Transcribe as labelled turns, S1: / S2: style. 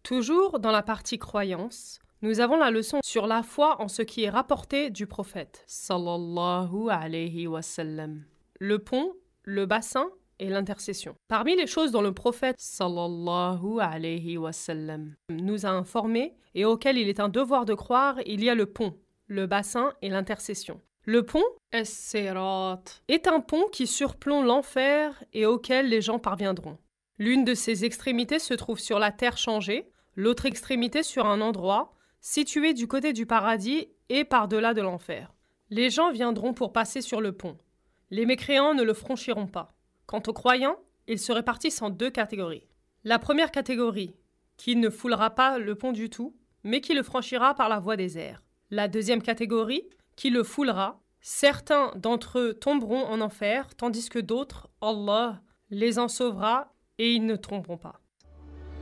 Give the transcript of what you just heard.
S1: Toujours dans la partie croyance, nous avons la leçon sur la foi en ce qui est rapporté du prophète sallallahu alayhi wa sallam. Le pont, le bassin et l'intercession. Parmi les choses dont le prophète sallallahu alayhi wa sallam nous a informés et auxquelles il est un devoir de croire, il y a le pont, le bassin et l'intercession. Le pont, as-sirat, est un pont qui surplombe l'enfer et auquel les gens parviendront. L'une de ses extrémités se trouve sur la terre changée, l'autre extrémité sur un endroit situé du côté du paradis et par-delà de l'enfer. Les gens viendront pour passer sur le pont. Les mécréants ne le franchiront pas. Quant aux croyants, ils se répartissent en deux catégories. La première catégorie, qui ne foulera pas le pont du tout, mais qui le franchira par la voie des airs. La deuxième catégorie, qui le foulera. Certains d'entre eux tomberont en enfer, tandis que d'autres, Allah les en sauvera et ils ne tomberont pas.